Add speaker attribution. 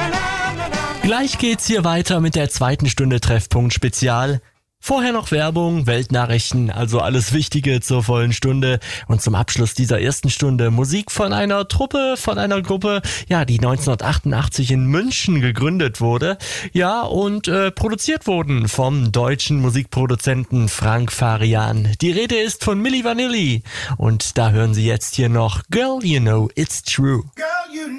Speaker 1: Gleich geht's hier weiter mit der zweiten Stunde Treffpunkt Spezial. Vorher noch Werbung, Weltnachrichten, also alles Wichtige zur vollen Stunde. Und zum Abschluss dieser ersten Stunde Musik von einer Truppe, von einer Gruppe, ja, die 1988 in München gegründet wurde. Ja, und produziert wurden vom deutschen Musikproduzenten Frank Farian. Die Rede ist von Milli Vanilli. Und da hören Sie jetzt hier noch Girl, You Know It's True.
Speaker 2: Girl.